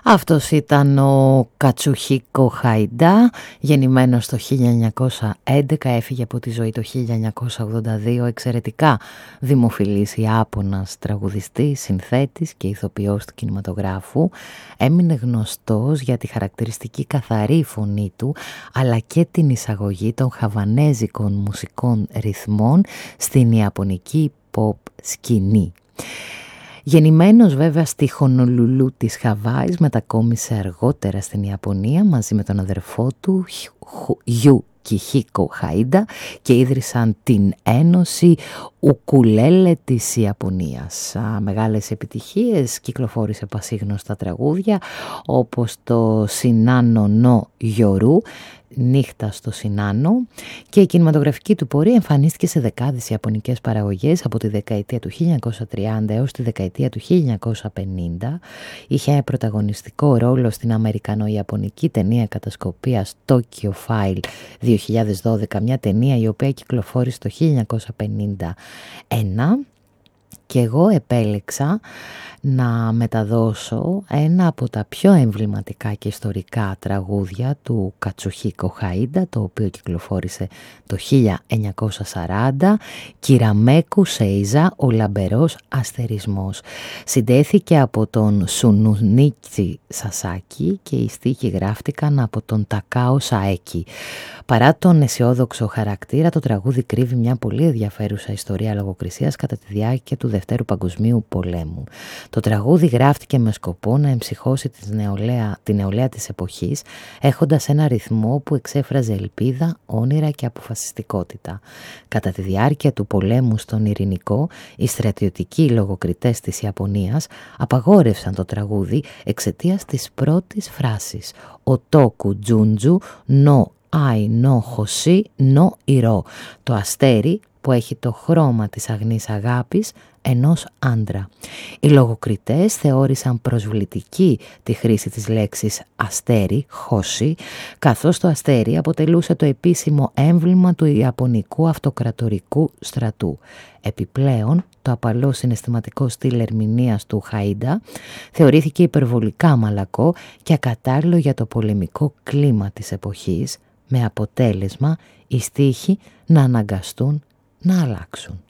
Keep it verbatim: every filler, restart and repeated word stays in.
Αυτός ήταν ο Κατσουχίκο Χαϊντά, γεννημένος το χίλια εννιακόσια έντεκα, έφυγε από τη ζωή το χίλια εννιακόσια ογδόντα δύο, εξαιρετικά δημοφιλής Ιάπωνας τραγουδιστής, συνθέτης και ηθοποιός του κινηματογράφου. Έμεινε γνωστός για τη χαρακτηριστική καθαρή φωνή του, αλλά και την εισαγωγή των χαβανέζικων μουσικών ρυθμών στην ιαπωνική pop σκηνή. Γεννημένος βέβαια στη Χονολουλού της Χαβάης, μετακόμισε αργότερα στην Ιαπωνία μαζί με τον αδερφό του Γιου Κιχίκο Χαϊντα και ίδρυσαν την Ένωση Ουκουλέλε της Ιαπωνίας. Μεγάλες επιτυχίες, κυκλοφόρησε πασίγνωστα τραγούδια όπως το Σινάνο νο Γιορού, Νύχτα στο Σινάνο, και η κινηματογραφική του πορεία εμφανίστηκε σε δεκάδες ιαπωνικές παραγωγές από τη δεκαετία του χίλια εννιακόσια τριάντα έως τη δεκαετία του χίλια εννιακόσια πενήντα. Είχε πρωταγωνιστικό ρόλο στην αμερικανο-ιαπωνική ταινία κατασκοπίας Tokyo File δύο χιλιάδες δώδεκα, μια ταινία η οποία κυκλοφόρησε το χίλια εννιακόσια πενήντα ένα. Και εγώ επέλεξα να μεταδώσω ένα από τα πιο εμβληματικά και ιστορικά τραγούδια του Κατσουχίκο Χαϊντα, το οποίο κυκλοφόρησε το χίλια εννιακόσια σαράντα, «Κυραμέκου Σέιζα, ο λαμπερός αστερισμός». Συντέθηκε από τον Σουνουνίτσι Σασάκι και οι στίχοι γράφτηκαν από τον Τακάο Σαέκι. Παρά τον αισιόδοξο χαρακτήρα, το τραγούδι κρύβει μια πολύ ενδιαφέρουσα ιστορία λογοκρισίας κατά τη διάρκεια του Δευτέρου Παγκοσμίου Πολέμου. Το τραγούδι γράφτηκε με σκοπό να εμψυχώσει τη νεολαία, τη νεολαία της εποχής, έχοντας ένα ρυθμό που εξέφραζε ελπίδα, όνειρα και αποφασιστικότητα. Κατά τη διάρκεια του πολέμου στον Ειρηνικό, οι στρατιωτικοί λογοκριτές της Ιαπωνίας απαγόρευσαν το τραγούδι εξαιτίας της πρώτης φράσης «Ο τόκου τζούντζου νο άι νο χωσί νο ιρό», το αστέρι που έχει το χρώμα της αγνής αγάπης ενός άντρα. Οι λογοκριτές θεώρησαν προσβλητική τη χρήση της λέξης αστέρι, χώσι, καθώς το αστέρι αποτελούσε το επίσημο έμβλημα του Ιαπωνικού αυτοκρατορικού στρατού. Επιπλέον, το απαλό συναισθηματικό στυλ ερμηνείας του Χαϊντα θεωρήθηκε υπερβολικά μαλακό και ακατάλληλο για το πολεμικό κλίμα της εποχής, με αποτέλεσμα οι στίχοι να αναγκαστούν να αλλάξουν.